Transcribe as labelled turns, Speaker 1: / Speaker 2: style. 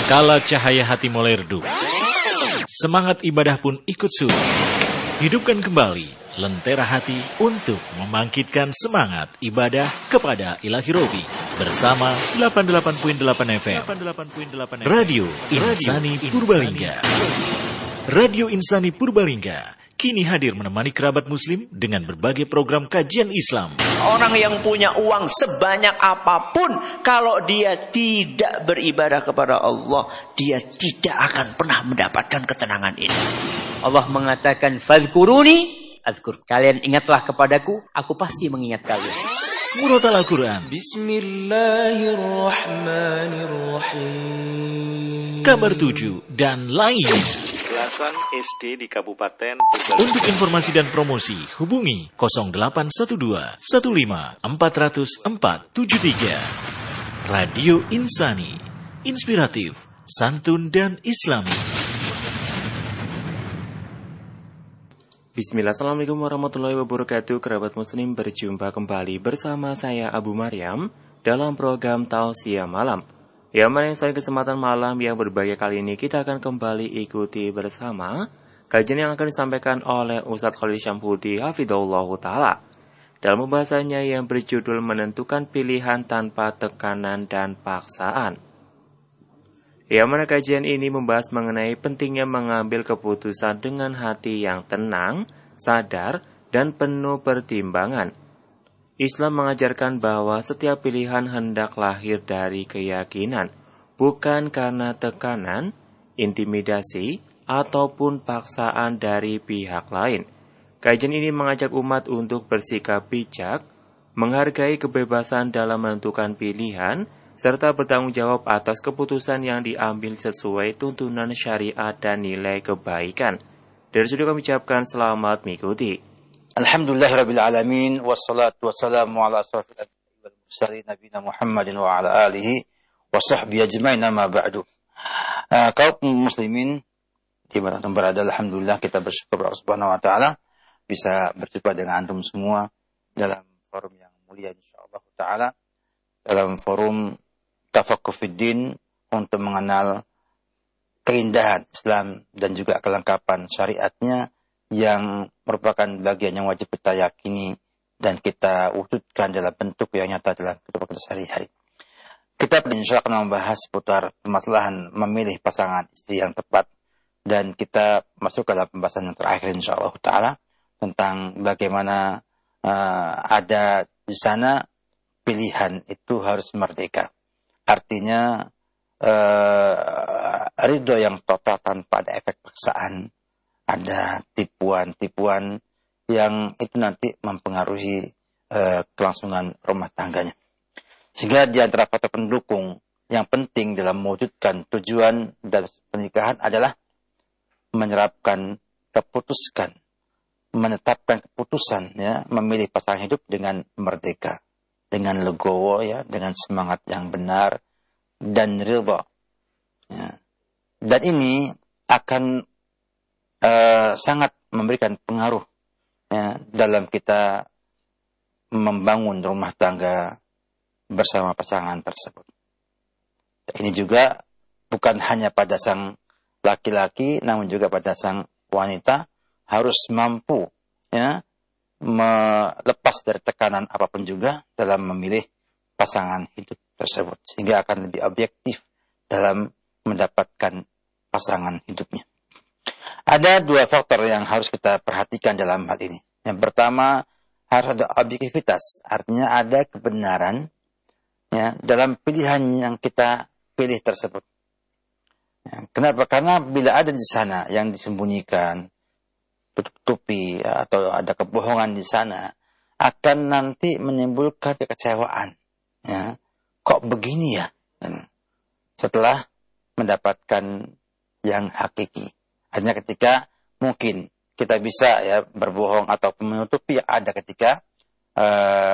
Speaker 1: Kala cahaya hati mulai redup, semangat ibadah pun ikut surut. Hidupkan kembali lentera hati untuk membangkitkan semangat ibadah kepada Ilahi Robi bersama 88.8 FM Radio Insani Purbalingga. Radio Insani Purbalingga kini hadir menemani kerabat muslim dengan berbagai program kajian Islam.
Speaker 2: Orang yang punya uang sebanyak apapun, kalau dia tidak beribadah kepada Allah, dia tidak akan pernah mendapatkan ketenangan ini.
Speaker 3: Allah mengatakan, "Fadhkuruni azkur." Kalian ingatlah kepadaku, aku pasti mengingat kalian.
Speaker 1: Murotal Al-Quran,
Speaker 4: Bismillahirrahmanirrahim,
Speaker 1: Kabar 7 dan lainnya.
Speaker 5: Belasan SD di Kabupaten
Speaker 1: Untuk informasi dan promosi hubungi 0812 15 400 473. Radio Insani, inspiratif, santun dan islami.
Speaker 4: Bismillah, assalamualaikum warahmatullahi wabarakatuh. Kerabat muslim, berjumpa kembali bersama saya Abu Maryam dalam program Tausiah Malam. Ya, pada kesempatan malam yang berbahagia kali ini kita akan kembali ikuti bersama kajian yang akan disampaikan oleh Ustadz Khalid Syamhudi Hafidhahullah Ta'ala dalam pembahasannya yang berjudul menentukan pilihan tanpa tekanan dan paksaan. Ya, mana kajian ini membahas mengenai pentingnya mengambil keputusan dengan hati yang tenang, sadar, dan penuh pertimbangan. Islam mengajarkan bahwa setiap pilihan hendak lahir dari keyakinan, bukan karena tekanan, intimidasi, ataupun paksaan dari pihak lain. Kajian ini mengajak umat untuk bersikap bijak, menghargai kebebasan dalam menentukan pilihan, serta bertanggung jawab atas keputusan yang diambil sesuai tuntunan syariat dan nilai kebaikan. Dari situ kami ucapkan selamat mengikuti.
Speaker 6: Alhamdulillahirabbil alamin wassalatu wassalamu ala asrofil anbiya'i wal mursalin nabiyina Muhammadin wa ala alihi wa sahbihi ajmain, amma ba'du. Kaum muslimin di mana berada, alhamdulillah kita bersyukur kepada Allah Subhanahu wa taala bisa berjumpa dengan antum semua dalam forum yang mulia insyaallah taala, dalam forum Tafaqquh Fiddin untuk mengenal keindahan Islam dan juga kelengkapan syariatnya yang merupakan bagian yang wajib kita yakini dan kita wujudkan dalam bentuk yang nyata dalam kehidupan kita sehari-hari. Kita insya Allah akan membahas seputar permasalahan memilih pasangan istri yang tepat, dan kita masuk ke dalam pembahasan yang terakhir insya Allah Ta'ala tentang bagaimana ada di sana pilihan itu harus merdeka. Artinya ridho yang total tanpa ada efek paksaan, ada tipuan-tipuan yang itu nanti mempengaruhi kelangsungan rumah tangganya. Sehingga di antara faktor pendukung yang penting dalam mewujudkan tujuan dan pernikahan adalah menetapkan keputusan, ya, memilih pasangan hidup dengan merdeka, dengan legowo, ya, dengan semangat yang benar dan ridha. Ya. Dan ini akan sangat memberikan pengaruh, ya, dalam kita membangun rumah tangga bersama pasangan tersebut. Ini juga bukan hanya pada sang laki-laki, namun juga pada sang wanita harus mampu, ya, melepas dari tekanan apapun juga dalam memilih pasangan hidup tersebut, sehingga akan lebih objektif dalam mendapatkan pasangan hidupnya. Ada dua faktor yang harus kita perhatikan dalam hal ini. Yang pertama, harus ada objektivitas, artinya ada kebenaran, ya, dalam pilihan yang kita pilih tersebut. Ya, kenapa? Karena bila ada di sana yang disembunyikan, tutupi, ya, atau ada kebohongan di sana, akan nanti menimbulkan kekecewaan. Ya, kok begini ya? Setelah mendapatkan yang hakiki. Hanya ketika mungkin kita bisa, ya, berbohong atau menutupi, ada ketika